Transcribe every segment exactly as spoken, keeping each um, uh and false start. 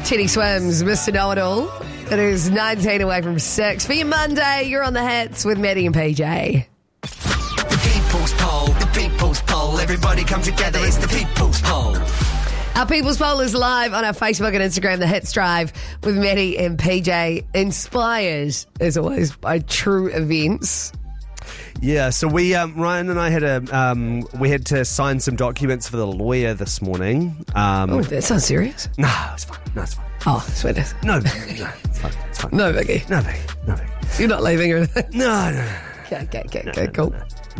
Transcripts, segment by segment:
Teddy Swims, Mister Know-It-All. It is nineteen away from six. For your Monday, you're on the hits with Maddie and P J. The People's Poll, the People's Poll. Everybody come together, it's the People's Poll. Our People's Poll is live on our Facebook and Instagram, The Hits Drive with Maddie and P J. Inspired, as always, by true events. Yeah, so we, um, Ryan and I had a, um, we had to sign some documents for the lawyer this morning. Um, Oh, that sounds serious. no, it's fine. No, it's fine. Oh, sweet. No, no, it's fine. It's fine. No biggie. No biggie. No biggie. You're not leaving or anything. No, no, no. Okay, okay, okay, okay, cool.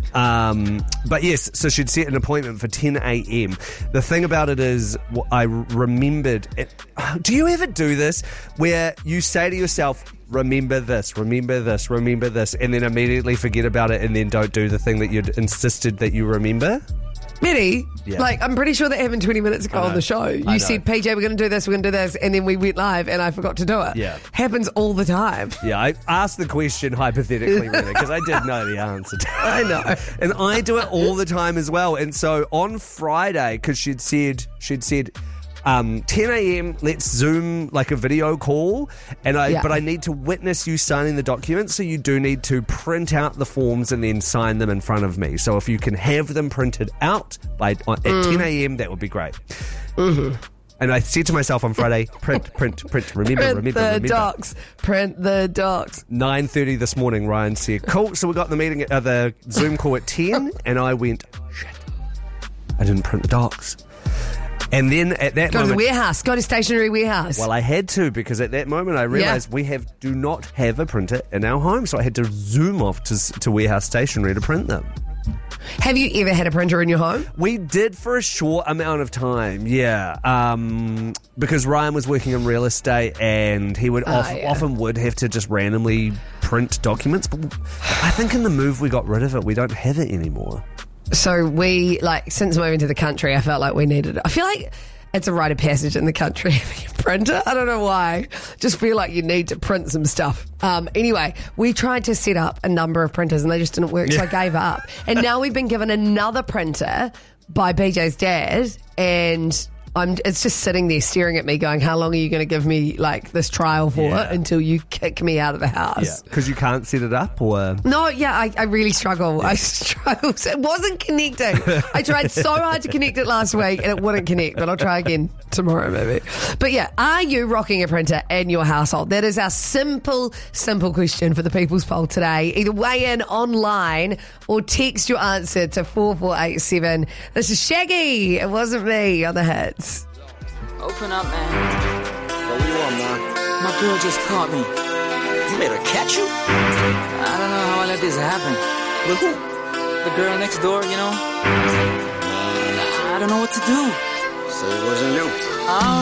Um, but yes, so she'd set an appointment for ten a.m. The thing about it is, wh- I remembered it. Do you ever do this where you say to yourself, remember this, remember this, remember this, and then immediately forget about it and then don't do the thing that you'd insisted that you remember? Maddie, Yeah. like, I'm pretty sure that happened twenty minutes ago I know. on the show. I You know. said, P J, we're going to do this, we're going to do this, and then we went live and I forgot to do it. Yeah. Happens all the time. Yeah, I asked the question hypothetically, really, because I did know the answer to it. I know. And I do it all the time as well. And so on Friday, because she'd said, she'd said, um, ten a.m. let's Zoom like a video call, and I Yeah. but I need to witness you signing the documents, so you do need to print out the forms and then sign them in front of me. So if you can have them printed out by at Mm. ten a.m. that would be great. Mm-hmm. And I said to myself on Friday, print, print, print, remember, Print remember, the remember. docs. Print the docs. nine thirty this morning, Ryan said, cool, so we got the meeting, uh, the Zoom call at ten, and I went, shit, I didn't print the docs. And then at that Go to moment... the warehouse. Go to stationery warehouse. Well, I had to, because at that moment I realised Yeah. we have do not have a printer in our home, so I had to Zoom off to, to warehouse stationery to print them. Have you ever had a printer in your home? We did for a short amount of time, yeah. Um, because Ryan was working in real estate and he would Ah, off, yeah. often would have to just randomly print documents. But I think in the move we got rid of it. We don't have it anymore. So we, like, since moving to the country, I felt like we needed it. I feel like it's a rite of passage in the country having a printer. I don't know why. Just feel like you need to print some stuff. Um, anyway, we tried to set up a number of printers and they just didn't work, so I gave up. And now we've been given another printer by B J's dad, and I'm, it's just sitting there staring at me going, how long are you going to give me, like, this trial for Yeah. until you kick me out of the house? Because you can't set it up, or... No, yeah, I, I really struggle. I struggle. It wasn't connecting. I tried so hard to connect it last week and it wouldn't connect, but I'll try again tomorrow maybe. But yeah, are you rocking a printer in your household? That is our simple, simple question for the People's Poll today. Either weigh in online or text your answer to four four eight seven. This is Shaggy. It wasn't me on the hits. Open up, man. Yo, what you want, man? My girl just caught me. You made her catch you? I don't know how I let this happen. With who? The girl next door, you know? I don't know what to do. So it wasn't you. Oh.